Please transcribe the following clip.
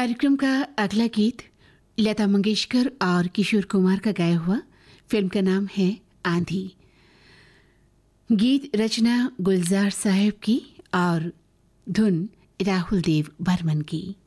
कार्यक्रम का अगला गीत लता मंगेशकर और किशोर कुमार का गाया हुआ। फिल्म का नाम है आंधी। गीत रचना गुलजार साहब की और धुन राहुल देव बर्मन की।